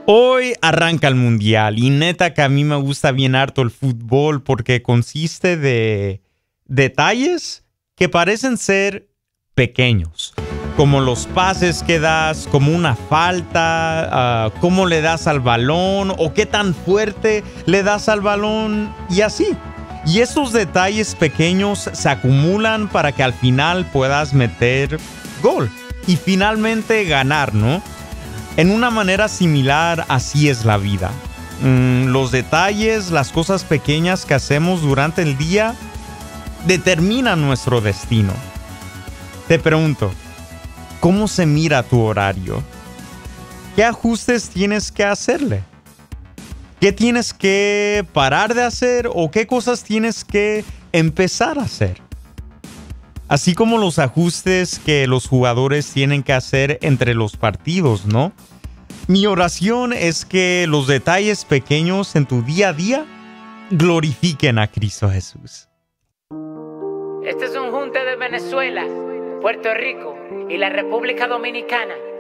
Hoy arranca el mundial y neta que a mí me gusta bien harto el fútbol porque consiste de detalles que parecen ser pequeños, como los pases que das, como una falta, cómo le das al balón o qué tan fuerte le das al balón y así. Y esos detalles pequeños se acumulan para que al final puedas meter gol y finalmente ganar, ¿no? En una manera similar, así es la vida. Los detalles, las cosas pequeñas que hacemos durante el día determinan nuestro destino. Te pregunto, ¿cómo se mira tu horario? ¿Qué ajustes tienes que hacerle? ¿Qué tienes que parar de hacer o qué cosas tienes que empezar a hacer? Así como los ajustes que los jugadores tienen que hacer entre los partidos, ¿no? Mi oración es que los detalles pequeños en tu día a día glorifiquen a Cristo Jesús. Este es un junte de Venezuela, Puerto Rico y la República Dominicana.